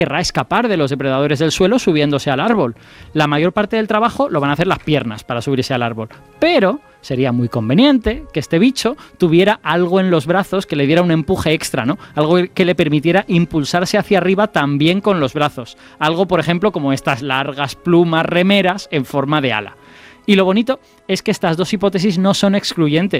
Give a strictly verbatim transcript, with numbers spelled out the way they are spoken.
querrá escapar de los depredadores del suelo subiéndose al árbol. La mayor parte del trabajo lo van a hacer las piernas para subirse al árbol. Pero sería muy conveniente que este bicho tuviera algo en los brazos que le diera un empuje extra, ¿no? Algo que le permitiera impulsarse hacia arriba también con los brazos. Algo, por ejemplo, como estas largas plumas remeras en forma de ala. Y lo bonito es que estas dos hipótesis no son excluyentes.